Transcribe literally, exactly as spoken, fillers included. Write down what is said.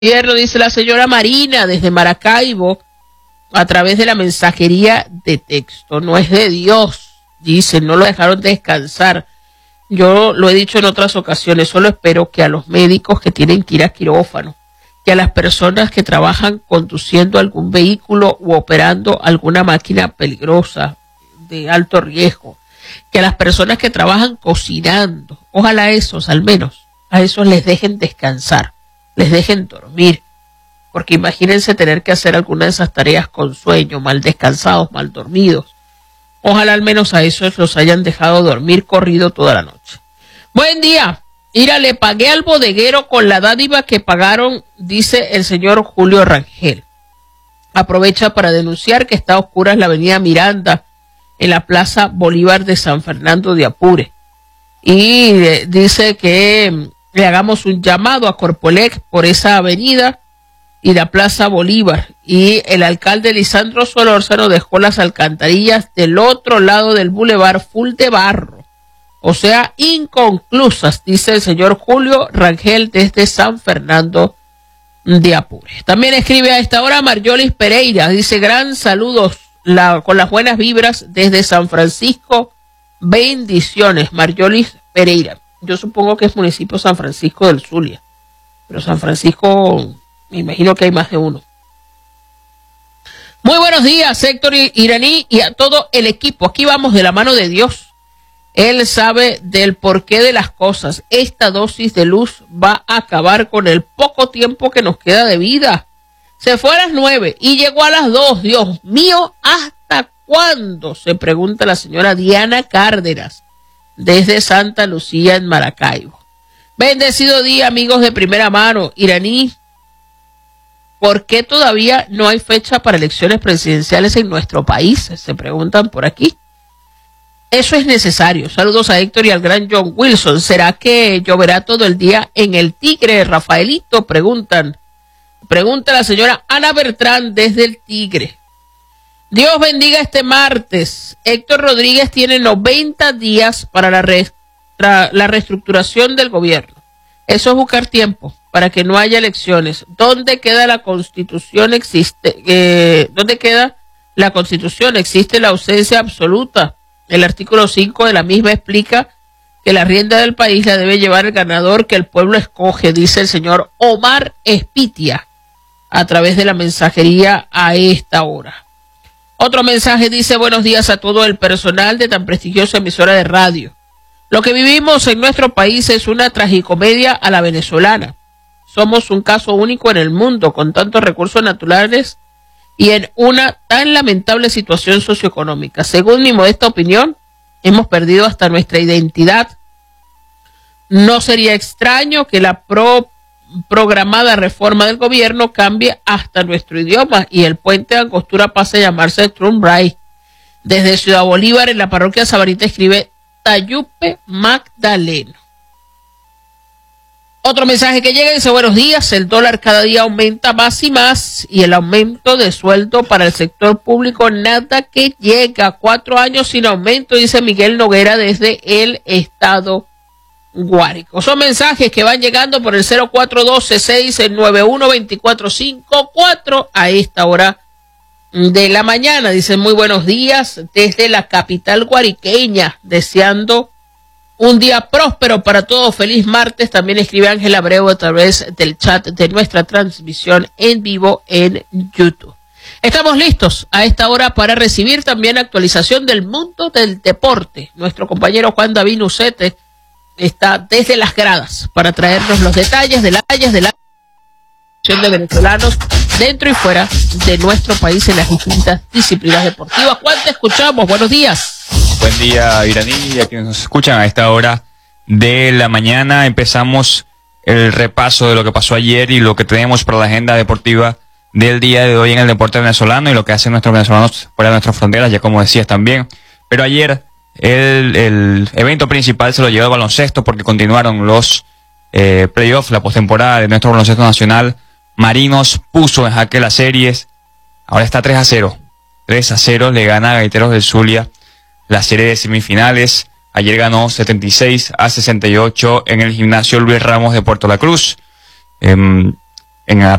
Lo dice la señora Marina desde Maracaibo a través de la mensajería de texto. No es de Dios, dice, no lo dejaron descansar. Yo lo he dicho en otras ocasiones, solo espero que a los médicos que tienen que ir a quirófano, que a las personas que trabajan conduciendo algún vehículo u operando alguna máquina peligrosa de alto riesgo, que a las personas que trabajan cocinando, ojalá a esos al menos, a esos les dejen descansar, les dejen dormir, porque imagínense tener que hacer alguna de esas tareas con sueño, mal descansados, mal dormidos. Ojalá al menos a esos los hayan dejado dormir corrido toda la noche. Buen día. Mira, le pagué al bodeguero con la dádiva que pagaron, dice el señor Julio Rangel. Aprovecha para denunciar que está a oscuras la avenida Miranda en la Plaza Bolívar de San Fernando de Apure. Y eh, dice que le hagamos un llamado a Corpolec por esa avenida y la Plaza Bolívar. Y el alcalde Lisandro Solórzano dejó las alcantarillas del otro lado del bulevar full de barro, o sea, inconclusas, dice el señor Julio Rangel desde San Fernando de Apure. También escribe a esta hora Marjolis Pereira, dice gran saludos la, con las buenas vibras desde San Francisco, bendiciones. Marjolis Pereira, yo supongo que es municipio San Francisco del Zulia, pero San Francisco me imagino que hay más de uno. Muy buenos días, Héctor Iraní, y a todo el equipo. Aquí vamos de la mano de Dios. Él sabe del porqué de las cosas. Esta dosis de luz va a acabar con el poco tiempo que nos queda de vida. Se fue a las nueve y llegó a las dos. Dios mío, ¿hasta cuándo? Se pregunta la señora Diana Cárdenas desde Santa Lucía en Maracaibo. Bendecido día, amigos de primera mano. Iraní, ¿por qué todavía no hay fecha para elecciones presidenciales en nuestro país? Se preguntan por aquí. Eso es necesario. Saludos a Héctor y al gran John Wilson. ¿Será que lloverá todo el día en el Tigre, Rafaelito? Preguntan. Pregunta la señora Ana Bertrán desde el Tigre. Dios bendiga este martes. Héctor Rodríguez tiene noventa días para la, re, la reestructuración del gobierno. Eso es buscar tiempo para que no haya elecciones. ¿Dónde queda la Constitución? Existe, eh, ¿dónde queda la Constitución? Existe la ausencia absoluta. El artículo cinco de la misma explica que la rienda del país la debe llevar el ganador que el pueblo escoge, dice el señor Omar Espitia a través de la mensajería a esta hora. Otro mensaje dice: buenos días a todo el personal de tan prestigiosa emisora de radio. Lo que vivimos en nuestro país es una tragicomedia a la venezolana. Somos un caso único en el mundo, con tantos recursos naturales y en una tan lamentable situación socioeconómica. Según mi modesta opinión, hemos perdido hasta nuestra identidad. No sería extraño que la pro, programada reforma del gobierno cambie hasta nuestro idioma y el puente de Angostura pase a llamarse Trumbray. Desde Ciudad Bolívar, en la parroquia Sabarita, escribe Tayupe Magdaleno. Otro mensaje que llega dice: buenos días, el dólar cada día aumenta más y más y el aumento de sueldo para el sector público nada que llega. Cuatro años sin aumento, dice Miguel Noguera desde el estado Guárico. Son mensajes que van llegando por el cero cuatro uno dos seis nueve uno dos cuatro cinco cuatro a esta hora de la mañana. Dicen muy buenos días desde la capital guariqueña, deseando un día próspero para todos. Feliz martes. También escribe Ángel Abreu a través del chat de nuestra transmisión en vivo en YouTube. Estamos listos a esta hora para recibir también actualización del mundo del deporte. Nuestro compañero Juan David Nucete está desde las gradas para traernos los detalles de las de la de venezolanos dentro y fuera de nuestro país en las distintas disciplinas deportivas. Juan, te escuchamos. Buenos días. Buen día, Iraní, y a quienes nos escuchan a esta hora de la mañana. Empezamos el repaso de lo que pasó ayer y lo que tenemos para la agenda deportiva del día de hoy en el deporte venezolano y lo que hacen nuestros venezolanos fuera de nuestras fronteras, ya como decías también. Pero ayer el, el evento principal se lo llevó el baloncesto porque continuaron los eh, playoffs, la postemporada de nuestro baloncesto nacional. Marinos puso en jaque las series. Ahora está tres a cero. tres a cero le gana a Gaiteros del Zulia la serie de semifinales. Ayer ganó setenta y seis a sesenta y ocho en el gimnasio Luis Ramos de Puerto La Cruz. Eh, en